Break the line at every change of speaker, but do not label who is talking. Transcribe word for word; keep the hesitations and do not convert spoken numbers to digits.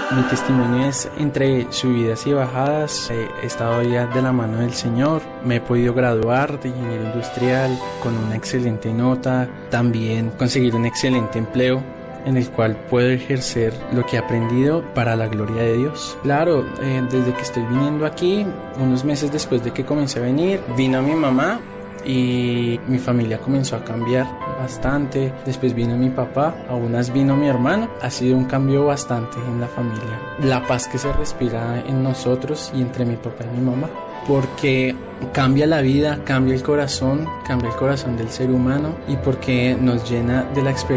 Mi testimonio es entre subidas y bajadas. He estado ya de la mano del Señor. Me he podido graduar de ingeniero industrial con una excelente nota. También conseguir un excelente empleo en el cual puedo ejercer lo que he aprendido para la gloria de Dios. Claro, eh, desde que estoy viniendo aquí, unos meses después de que comencé a venir, vino mi mamá y mi familia comenzó a cambiar bastante. Después vino mi papá, aún más vino mi hermano. Ha sido un cambio bastante en la familia. La paz que se respira en nosotros y entre mi papá y mi mamá, porque cambia la vida, cambia el corazón, cambia el corazón del ser humano y porque nos llena de la experiencia